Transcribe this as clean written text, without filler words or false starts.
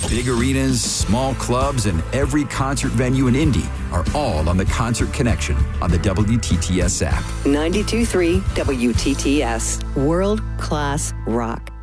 Big arenas, small clubs, and every concert venue in Indy are all on the Concert Connection on the WTTS app. 92.3 WTTS. World-class rock.